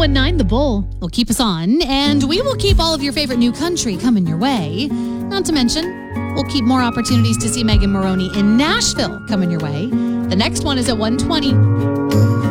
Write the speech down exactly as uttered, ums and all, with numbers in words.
one nine The Bull. Will keep us on, and we will keep all of your favorite new country coming your way. Not to mention, we'll keep more opportunities to see Megan Moroney in Nashville coming your way. The next one is at one twenty.